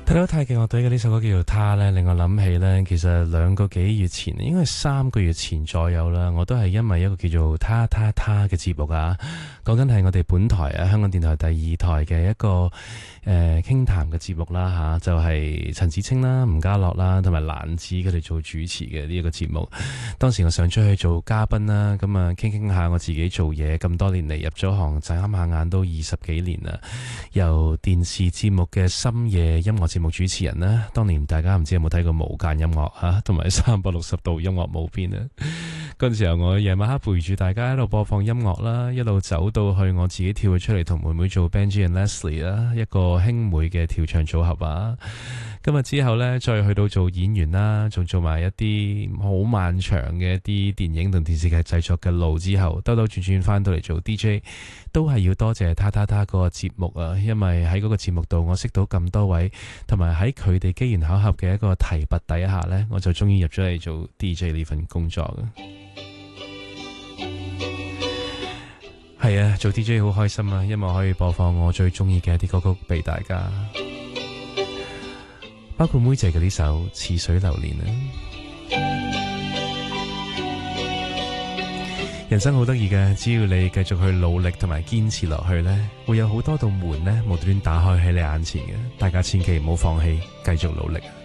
睇到太極樂隊嘅呢首歌叫做《他》咧，令我諗起咧，其實2個幾月前，應該係3個月前左右啦，我都係因為一個叫做他嘅節目啊，講緊係我哋本台啊，香港電台第2台嘅一個傾談嘅節目啦吓，就係陳芷清啦、吳家樂啦同埋蘭子佢哋做主持嘅呢一個節目。當時我上出去做嘉賓啦，咁啊傾下我自己做嘢咁多年嚟，入咗行眨下眼都20幾年啦，由電視節目嘅深夜音樂節目主持人啦，當年大家唔知有冇睇過無間音樂啊，同埋360度音樂無邊啊。嗰陣時候我夜晚黑陪住大家喺度播放音樂啦，一路走到去我自己跳出嚟同妹妹做 Benji and Leslie 啦，一個兄妹嘅跳唱組合啊。今日之後呢，再去到做演員啦，仲做埋一啲好漫長嘅一啲電影同電視劇製作嘅路之後，兜兜轉轉翻到嚟做 DJ， 都係要多謝他嗰個節目啊，因為喺嗰個節目度我識到咁多位，同埋喺佢哋機緣巧合嘅一個提拔底下呢，我就終於入咗嚟做 DJ 呢份工作嘅。係啊，做 DJ 好開心啊，因為我可以播放我最中意嘅一啲歌曲俾大家，包括妹姐嘅呢首《似水流年》啊。人生好得意嘅，只要你繼續去努力同埋堅持落去呢，會有好多道門呢無端端打開喺你眼前嘅，大家千祈唔好放棄，繼續努力。